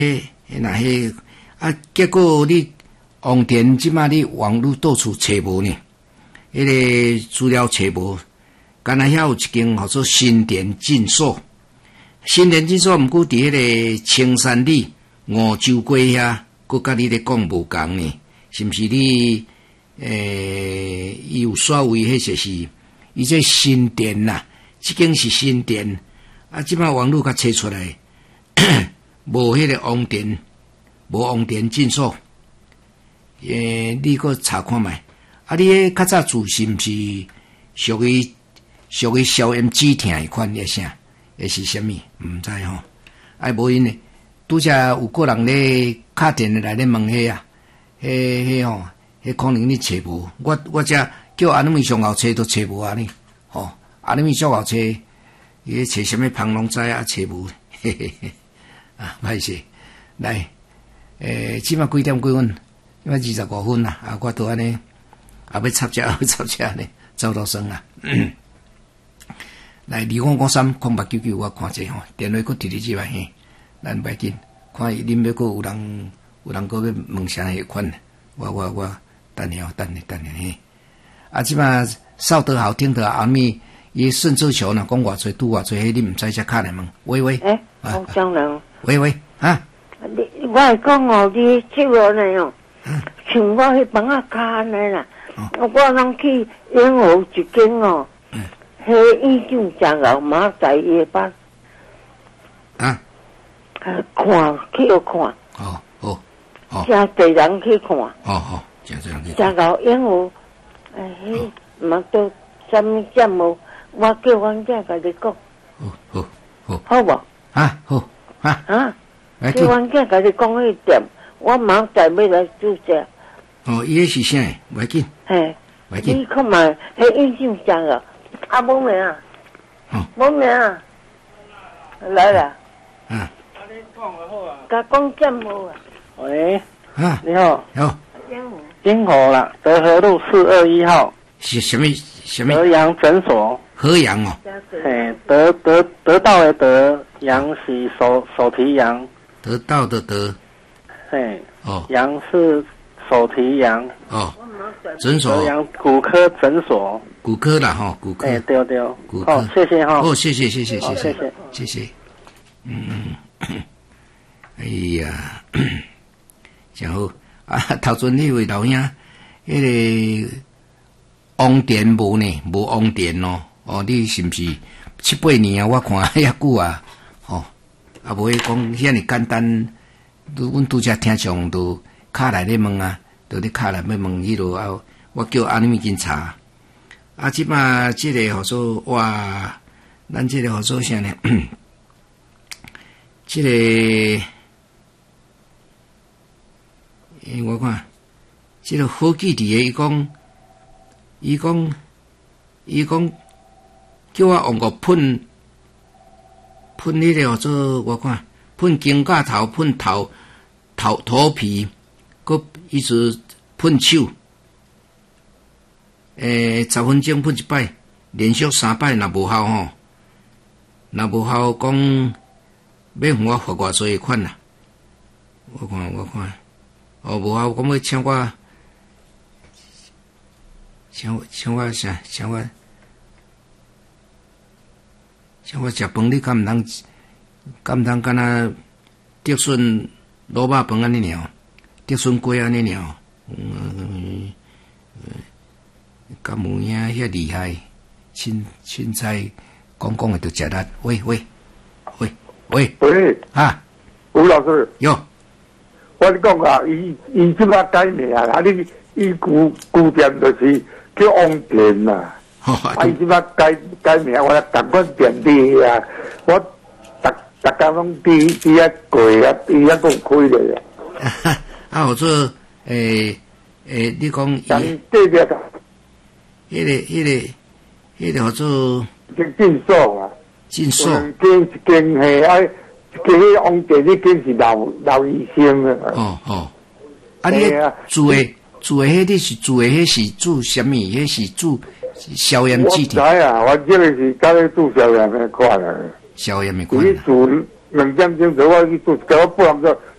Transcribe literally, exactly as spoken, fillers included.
迄那迄啊，结果你王田即马你网络到处找无呢？迄个资料找无，敢若遐有一间叫做新店诊所。新店诊所毋过伫迄个青山里五洲街遐，佮甲你咧讲无共呢？是毋是你？诶，伊有所谓迄就是，伊这新店呐、啊，即间是新店，啊，即摆网络甲找出来，无迄个王店，无王店诊所，诶，你搁查看觅，啊，你迄较早住是毋是属于属于消炎止痛迄款的啥？也是啥物？毋知吼，啊，无因呢，拄则有个人咧敲电来咧问迄啊，迄迄吼。迄可能你找无，我我遮叫安尼咪上后找都找无啊呢，吼，安尼咪上后找，伊找什么芳拢知啊，找无，嘿嘿嘿，啊，歹势，来，诶，即摆几点几分？即摆二十五分啦，啊，我都安尼，啊，要插遮，要插遮呢，走到算啦。来，二五五三空八九九，我看者吼，电话佫直直接来嘿，咱袂紧，看恁要佫有人有人佫要问啥迄款，我我我。等你哦，等你，等你嘿！啊，即摆扫得好，听得好，咪伊顺州桥呢，讲偌济拄偌济，迄你毋知只卡来问，喂喂， 诶，我讲人， 喂喂，啊， 你我系讲哦，你即个呢哟，像我迄帮啊卡安尼啦，我人去演后一间哦，迄医生真老马在夜班， 啊， 看去要看， 哦哦哦， 真侪人去看，哦哦。 真搞因我，哎，嘛都什么节目，我叫阮囝甲你讲， 好好好， 好无？ 啊好啊啊，叫阮囝甲你讲迄点，我马在要来注册。 哦，伊迄是啥？袂紧， 嘿， 袂紧。 你看嘛，迄印象真个，啊，无名啊， 哦， 无名啊，来啦。 啊。 甲讲节目啊。 喂。 啊， 你好。 好。 金河啦，德和路四二一号。 是什么什么？ 德阳诊所。 和阳哦。 嘿，得得得到的得，阳是手手提阳。 得到的得。 嘿。 哦。 阳是手提阳。 哦。诊所。 德阳骨科诊所。 骨科啦哈，骨科。 哎，对对。 骨科。 好，谢谢哈。 哦，谢谢谢谢谢谢谢谢谢。嗯，哎呀，真好。啊，头阵迄位老兄，迄、那个王店无呢，无王店咯。哦，你是毋是七八年啊？我看遐久啊，哦，啊无迄讲遐尼简单。阮拄则听上都敲来咧问啊，都咧敲来要问迄落啊，我叫安尼物件查。啊，即摆即个号做哇，咱即个号做啥呢？即、这个。诶，我看，即、这个好记伫诶，伊讲，伊讲，伊讲，叫我用个喷，喷迄个叫做我看，喷金甲头，喷头头头皮，佮一直喷手，诶，十分钟喷一摆，连续三摆，若无效吼，若无效讲，要互我发偌济款啦，我看，我看。哦，无啊，讲要请我，请我，请我啥？请我，请我食饭，你敢毋通，敢毋通敢若竹笋萝卜饭安尼尔，竹笋粿安尼尔，嗯，敢有影遐厉害？凊凊彩讲讲诶，就食力。喂喂喂喂， 喂， 啊， 吴老师， 哟。 我你讲啊，伊伊即摆改名啊，你伊古古店就是叫王田呐。啊，伊即摆改改名，我来赶快点滴啊！我逐逐家拢滴滴遐过啊，滴遐讲开咧。 啊，或者诶诶，你讲伊这个， 迄个迄个迄个叫做诊所啊， 诊所， 间间系啊。其实王店那间是老老医生啊。 哦哦，啊你住的住的迄你是住的迄是住什么？迄是住消炎止痛。 我知啊，我这个是搞咧住消炎的款啊。 消炎的款。 你住两点钟左右我去做，叫我不能做。